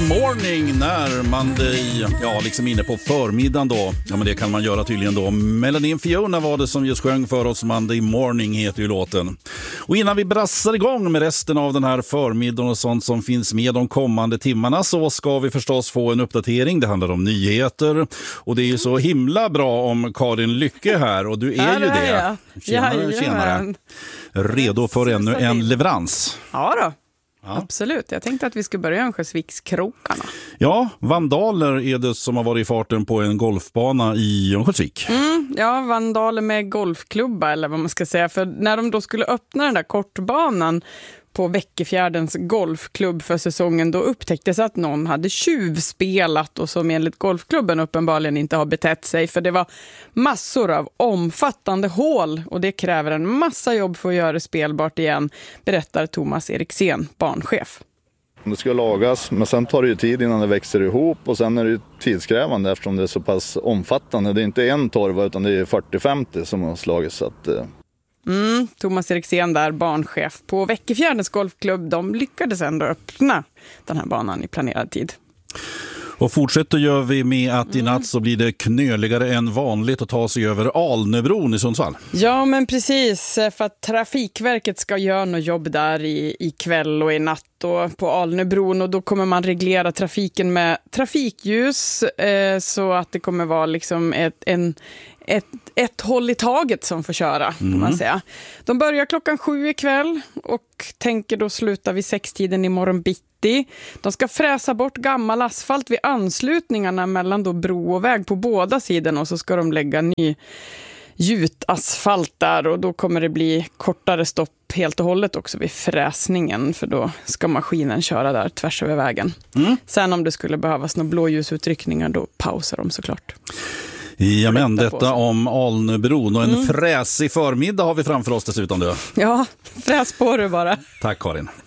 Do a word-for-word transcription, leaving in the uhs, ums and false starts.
Morning närmande i, ja, liksom inne på förmiddagen då. Ja, men det kan man göra tydligen då. Melanie Fiona var det som just sjöng för oss. Monday Morning heter ju låten. Och innan vi brassar igång med resten av den här förmiddagen och sånt som finns med de kommande timmarna, så ska vi förstås få en uppdatering. Det handlar om nyheter. Och det är ju så himla bra om Karin Lycke här. Och du är ja, ju det. Jag. Tjenare, ja, tjenare. Redo för ännu en leverans. Ja då. Ja. Absolut, jag tänkte att vi skulle börja i Örnsköldsvikskrokarna. Ja, vandaler är det som har varit i farten på en golfbana i Örnsköldsvik. Mm, ja, vandaler med golfklubba eller vad man ska säga. För när de då skulle öppna den där kortbanan på Veckefjärdens golfklubb för säsongen, då upptäcktes att någon hade tjuvspelat och som enligt golfklubben uppenbarligen inte har betett sig, för det var massor av omfattande hål och det kräver en massa jobb för att göra det spelbart igen, berättar Thomas Eriksen, barnchef. Det ska lagas, men sen tar det ju tid innan det växer ihop och sen är det ju tidskrävande eftersom det är så pass omfattande. Det är inte en torva utan det är fyrtio femtio som har slagits, så att... Mm, Thomas Eriksen där, barnchef på Veckefjärdens golfklubb, de lyckades ändå öppna den här banan i planerad tid. Och fortsätter gör vi med att i natt så blir det knöligare än vanligt att ta sig över Alnöbron i Sundsvall. Ja, men precis, för att Trafikverket ska göra något jobb där i, i kväll och i natt och på Alnöbron, och då kommer man reglera trafiken med trafikljus eh, så att det kommer vara liksom ett, en Ett, ett håll i taget som får köra, kan mm. man säga. De börjar klockan sju ikväll och tänker då sluta vid sextiden i morgon bitti. De ska fräsa bort gammal asfalt vid anslutningarna mellan då bro och väg på båda sidorna, och så ska de lägga ny gjutasfalt där, och då kommer det bli kortare stopp helt och hållet också vid fräsningen, för då ska maskinen köra där tvärs över vägen. Mm. Sen om det skulle behövas några blåljusutryckningar, då pausar de såklart. Ja, men detta om Alnöbron och en mm. fräsig förmiddag har vi framför oss dessutom. Du. Ja, fräs på det bara. Tack Karin.